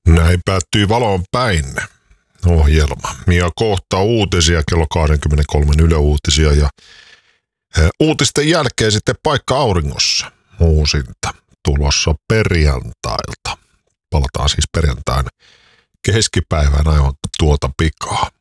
Näin päättyy Valon päin ohjelma. Ja kohta uutisia, kello 23 Yle Uutisia ja uutisten jälkeen sitten Paikka auringossa. Uusinta tulossa perjantailta. Palataan siis perjantain keskipäivään aivan tuota pikaa.